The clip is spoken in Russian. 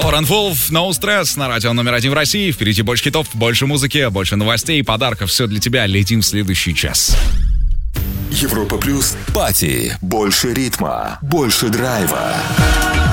Лорен Вулф, No Stress на радио номер 1 в России. Впереди больше хитов, больше музыки, больше новостей и подарков. Все для тебя. Летим в следующий час. Европа плюс. Пати. Больше ритма. Больше драйва.